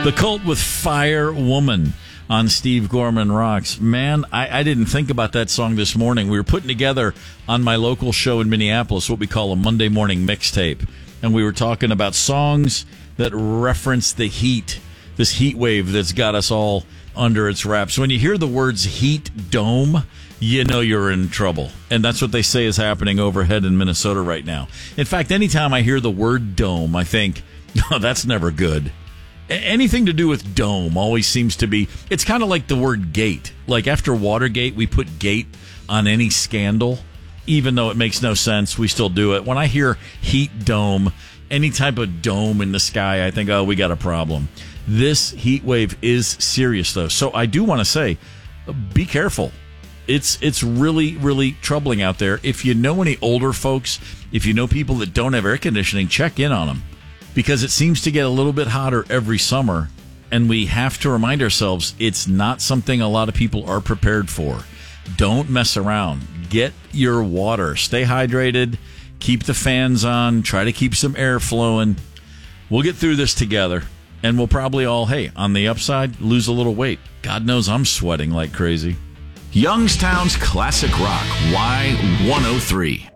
The Cult with Fire Woman on Steve Gorman Rocks. Man, I didn't think about that song this morning. We were putting together on my local show in Minneapolis what we call a Monday morning mixtape. And we were talking about songs that reference the heat, this heat wave that's got us all under its wraps. When you hear the words heat dome, you know you're in trouble. And that's what they say is happening overhead in Minnesota right now. In fact, anytime I hear the word dome, I think, oh, that's never good. Anything to do with dome always seems to be, it's kind of like the word gate. Like after Watergate, we put gate on any scandal. Even though it makes no sense, we still do it. When I hear heat dome, any type of dome in the sky, I think, oh, we got a problem. This heat wave is serious, though. So I do want to say, be careful. It's really, really troubling out there. If you know any older folks, if you know people that don't have air conditioning, check in on them. Because it seems to get a little bit hotter every summer, and we have to remind ourselves it's not something a lot of people are prepared for. Don't mess around. Get your water. Stay hydrated. Keep the fans on. Try to keep some air flowing. We'll get through this together, and we'll probably all, hey, on the upside, lose a little weight. God knows I'm sweating like crazy. Youngstown's Classic Rock, Y103.